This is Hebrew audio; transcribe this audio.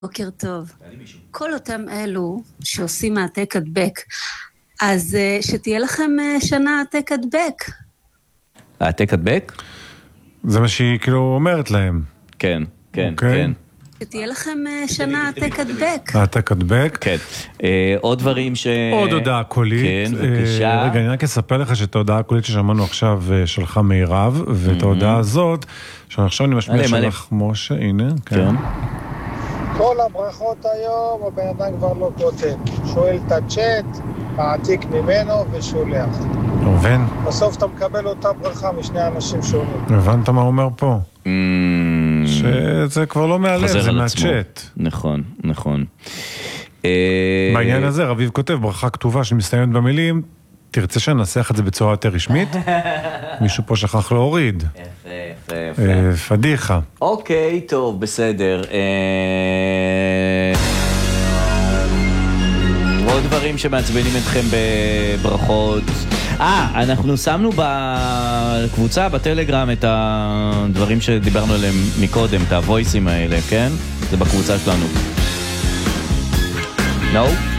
בוקר טוב. כל אותם אלו שעושים העתק הדבק, אז שתהיה לכם שנה העתק הדבק. העתק הדבק? זה מה שהיא כאילו אומרת להם. כן, כן, אוקיי. כן. שתהיה לכם שנה העתק הדבק. העתק הדבק. כן. עוד דברים עוד הודעה קולית. כן, בבקשה. רגע, אני רק אספר לך שאת ההודעה הקולית ששמענו עכשיו שלחה מירב, ואת ההודעה הזאת, שעכשיו אני משמיע שלך משה, הנה, כן. כל הברכות היום, הבן אדם כבר לא כותב. שואל את הצ'אט, מעתיק ממנו ושולח. ראובן, בסוף אתה מקבל אותה ברכה משני אנשים שונים. הבנת מה הוא אומר פה? שזה כבר לא מהלב, חוזר זה על עצמו. מהצ'אט. נכון, נכון. בעניין הזה רביב כותב ברכה כתובה שמסתיימת במילים, תרצה שננסח את זה בצורה יותר רשמית? מישהו פה שכח להוריד. יפה, יפה. פדיחה. אוקיי, טוב, בסדר. עוד דברים שמעצבנים אתכם בברכות. אנחנו שמנו בקבוצה, בטלגרם, את הדברים שדיברנו עליהם מקודם, את הוויסים האלה, כן? זה בקבוצה שלנו. No?